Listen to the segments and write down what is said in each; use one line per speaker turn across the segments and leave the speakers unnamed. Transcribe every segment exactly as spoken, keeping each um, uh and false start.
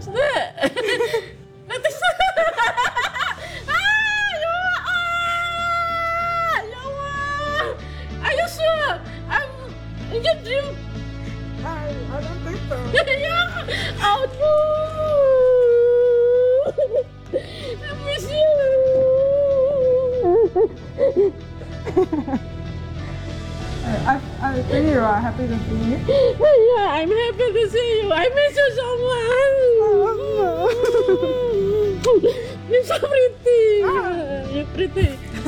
What's that? Nothing. Ah, you ah, you are. Are you sure? I'm in your dream.
I, I don't think so.
Yeah. Oh no. I miss you.
I, I think you are happy to see me.
Yeah, I'm happy to see you. I miss you so much. You're so pretty. You're pretty.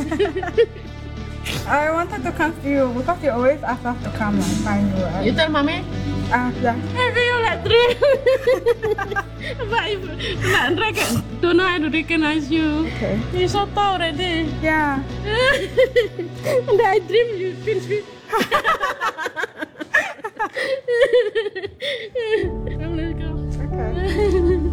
I wanted to come to you because you always ask us to come and find you, right?
You tell mommy.
Ah, yeah.
I feel like dream. But if not recognize, don't know how to recognize you.
Okay.
You're so tall already.
Yeah.
And I dream you pinch me. Come, let's go.
Okay.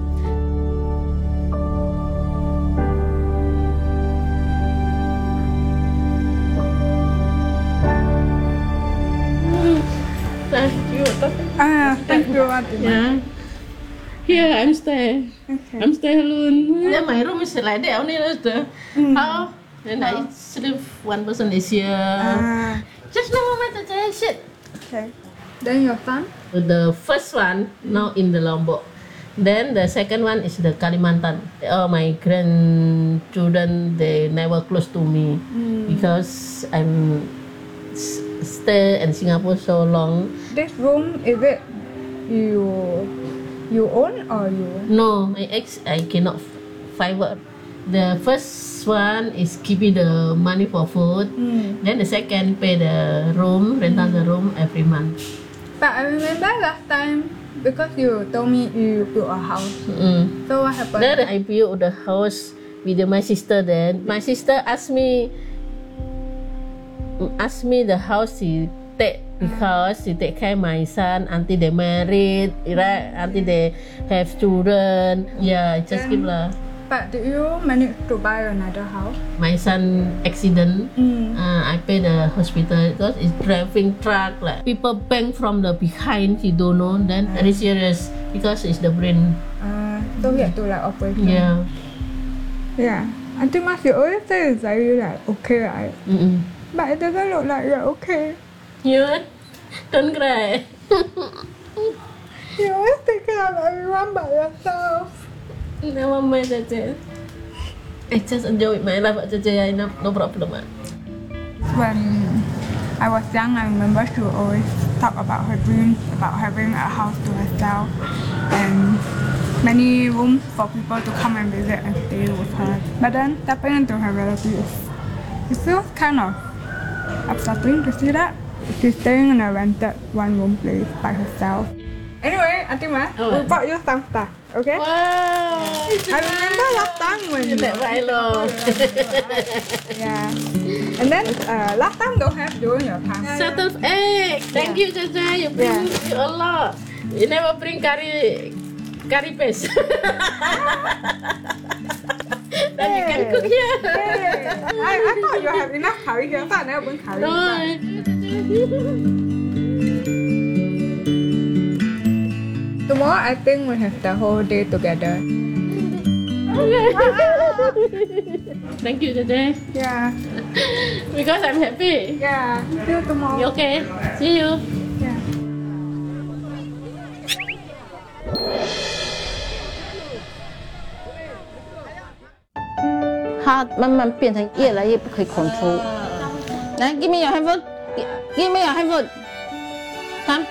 Thank you.
Ah, thank you, Fatima.
Yeah. Here I'm stay.
Okay.
I'm stay alone. Yeah, my room is like that. Only the
Mm.
how. And I sleep. One person is here.
Ah,
Just no moment to say shit.
okay. Then your son?
The first one now in the Lombok. Then the second one is the Kalimantan. All my grandchildren they never close to me because I'm s- stay in Singapore so long.
This room, is it you you own or you?
No, my ex I cannot favor. The first one is give me the money for food.
Mm.
Then the second pay the room, rent out the room every month.
But I remember last time because you told me you built a house.
Mm.
So what happened?
Then I built the house with my sister. Then my sister asked me, asked me the house she take because she take care of my son until they married, right? Until they have children. Yeah, just give lah.
But did you manage to buy another house?
My son accident.
Mm.
Uh, I pay the hospital because it's driving truck like people bang from the behind. You don't know. Then very serious because it's the brain.
Uh, so you have to like operate.
Yeah.
Yeah. I think Mas, you always say it's very like okay, right?
Mm-mm.
But it doesn't look like you're okay.
You don't cry.
You always take care of everyone but yourself.
Never mind, Jaja. I just enjoy my life, Jaja. No, no problem.
When I was young, I remember she would always talk about her dreams, about having a house to herself, and many rooms for people to come and visit and stay with her. But then stepping into her reality, it feels kind of upsetting to see that. She's staying in a rented one-room place by herself. Anyway, Auntie Ma,
Oh.
we bought you some stuff, okay?
Wow.
I remember last time when you
That right, love.
yeah. And then uh, last time don't have during your time.
Shuttle egg. Thank you, Jaja. You bring you a lot. You never bring curry, curry paste. Then you can cook here.
Hey, I, I thought you have enough curry here, so I never bring curry.
No.
Tomorrow I think we have the whole day together.
Thank you, Jaja.
Yeah.
Because I'm happy.
Yeah. See you tomorrow.
You okay? See you.
Yeah.
它慢慢变成越来越不可以控制。来 ，give me your handphone. Give me your handphone. Come.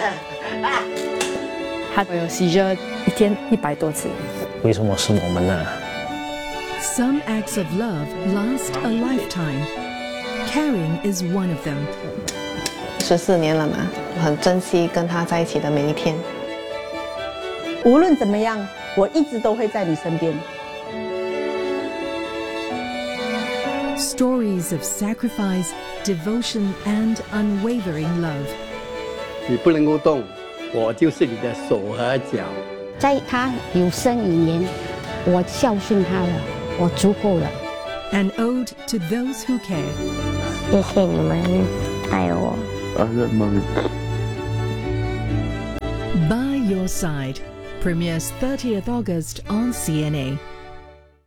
他有 seizure 一天一百多次。
为什么是我们呢？
Some acts of love last a lifetime. Caring is one of them.
十四年了嘛，很珍惜跟他在一起的每一天。
无论怎么样，我一直都会在你身边。
Stories of sacrifice, devotion, and unwavering love.
你不能够动，我就是你的手和脚。
在他有生以年，我孝顺他了，我足够了。
An ode to those who care.
谢谢你们爱我。
By your side, Premieres thirtieth August on C N A.